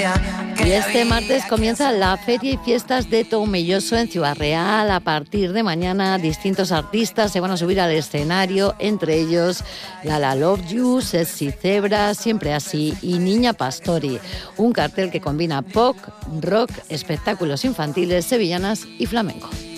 Y este martes comienza la Feria y Fiestas de Tomelloso en Ciudad Real. A partir de mañana, distintos artistas se van a subir al escenario, entre ellos Lala Love You, Sexy Zebra, Siempre Así y Niña Pastori. Un cartel que combina pop, rock, espectáculos infantiles, sevillanas y flamenco.